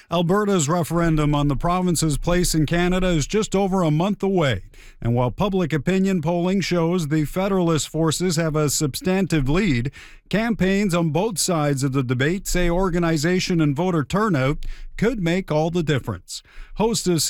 Alberta's referendum on the province's place in Canada is just over a month away. And while public opinion polling shows the Federalist forces have a substantive lead, campaigns on both sides of the debate say organization and voter turnout could make all the difference. Host of